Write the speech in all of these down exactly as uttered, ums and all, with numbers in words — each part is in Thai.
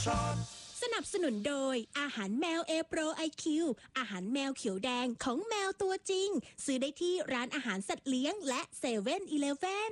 สนับสนุนโดยอาหารแมว A Pro ไอ คิว อาหารแมวเขียวแดงของแมวตัวจริงซื้อได้ที่ร้านอาหารสัตว์เลี้ยงและเซเว่นอีเลฟเว่น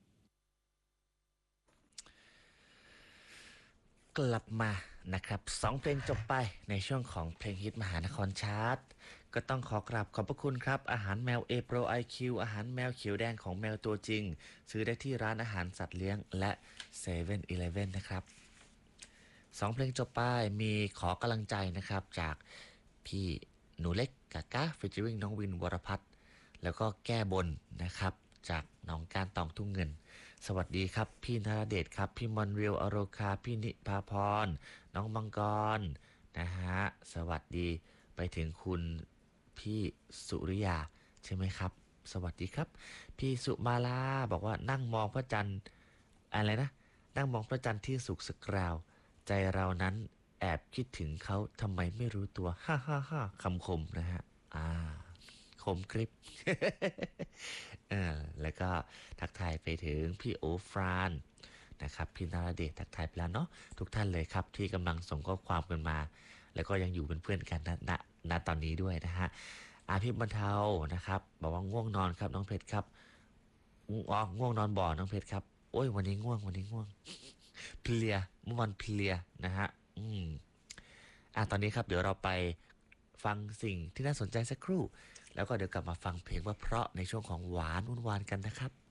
กลับมานะครับสองเพลงจบไปในช่วงของเพลงฮิตมหานครชาร์ตก็ต้องขอกราบขอบพระคุณครับอาหารแมว A Pro ไอ คิว อาหารแมวเขียวแดงของแมวตัวจริงซื้อได้ที่ร้านอาหารสัตว์เลี้ยงและเซเว่นอีเลฟเว่นนะครับสองเพลงจบไปมีขอกำลังใจนะครับจากพี่หนูเล็กกากาฟิชเชอริงน้องวินวรพัฒน์แล้วก็แก้บนนะครับจากน้องการตองทุ่งเงินสวัสดีครับพี่นราเดชครับพี่มอนเรียวอโรคาพี่นิพาพรน้องมังกรนะฮะสวัสดีไปถึงคุณพี่สุริยาใช่ไหมครับสวัสดีครับพี่สุมาลาบอกว่านั่งมองพระจันทร์อะไรนะนั่งมองพระจันทร์ที่สุกสกราวใจเรานั้นแอบคิดถึงเขาทำไมไม่รู้ตัวฮ่าฮ่าฮ่าคำคมนะฮะอ่าคมคลิป เออแล้วก็ทักทายไปถึงพี่โอฟรานนะครับพี่นาราเดชทักทายไปแล้วเนาะทุกท่านเลยครับที่กำลังส่งข้อความกันมาแล้วก็ยังอยู่เป็นเพื่อนกันณณณตอนนี้ด้วยนะฮะอาพี่บรรเทานะครับบอกว่าง่วงนอนครับน้องเพชรครับอ๋อง่วงนอนบ่อน้องเพชรครับโอ้ยวันนี้ง่วงวันนี้ง่วงเพลียเมื่อวันเพลียนะฮะอืมอ่ะตอนนี้ครับเดี๋ยวเราไปฟังสิ่งที่น่าสนใจสักครู่แล้วก็เดี๋ยวกลับมาฟังเพลงว่าเพราะในช่วงของหวานวุ่นวานกันนะครับ